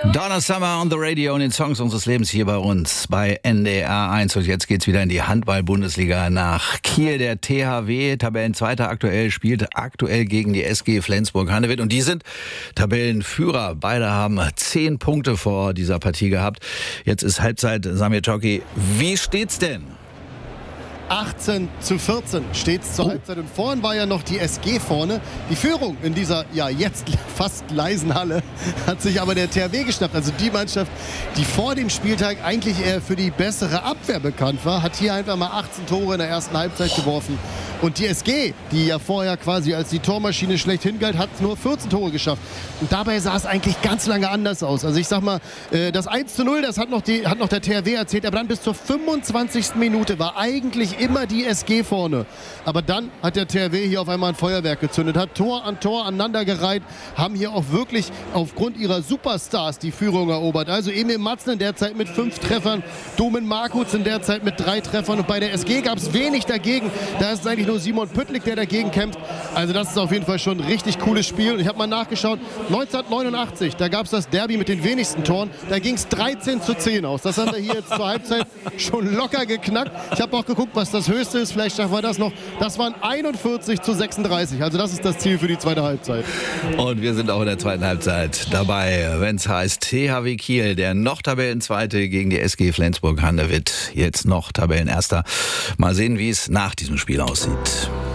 Donna Summer on the Radio und den Songs unseres Lebens hier bei uns bei NDR 1. Und jetzt geht's wieder in die Handball-Bundesliga nach Kiel. Der THW, Tabellenzweiter aktuell, spielt aktuell gegen die SG Flensburg-Handewitt. Und die sind Tabellenführer. Beide haben 10 Punkte vor dieser Partie gehabt. Jetzt ist Halbzeit. Samir Czocki, wie steht's denn? 18:14 steht es zur Halbzeit. Und vorhin war ja noch die SG vorne. Die Führung in dieser jetzt fast leisen Halle hat sich aber der THW geschnappt. Also die Mannschaft, die vor dem Spieltag eigentlich eher für die bessere Abwehr bekannt war, hat hier einfach mal 18 Tore in der ersten Halbzeit geworfen. Und die SG, die ja vorher quasi als die Tormaschine schlechthin galt, hat nur 14 Tore geschafft. Und dabei sah es eigentlich ganz lange anders aus. Also ich sag mal, das 1:0, das hat noch der THW erzählt. Aber dann bis zur 25. Minute war eigentlich immer die SG vorne. Aber dann hat der THW hier auf einmal ein Feuerwerk gezündet, hat Tor an Tor aneinandergereiht, haben hier auch wirklich aufgrund ihrer Superstars die Führung erobert. Also Emil Matzen in der Zeit mit 5 Treffern, Domen Markuts in der Zeit mit 3 Treffern. Und bei der SG gab es wenig dagegen. Da ist es eigentlich nur Simon Püttlik, der dagegen kämpft. Also das ist auf jeden Fall schon ein richtig cooles Spiel. Und ich habe mal nachgeschaut, 1989, da gab es das Derby mit den wenigsten Toren. Da ging es 13:10 aus. Das haben wir hier jetzt zur Halbzeit schon locker geknackt. Ich habe auch geguckt, was das Höchste ist. Vielleicht schaffen wir das noch. Das waren 41:36. Also das ist das Ziel für die zweite Halbzeit. Und wir sind auch in der zweiten Halbzeit dabei, wenn es heißt THW Kiel, der noch Tabellenzweite gegen die SG Flensburg-Handewitt. Jetzt noch Tabellenerster. Mal sehen, wie es nach diesem Spiel aussieht.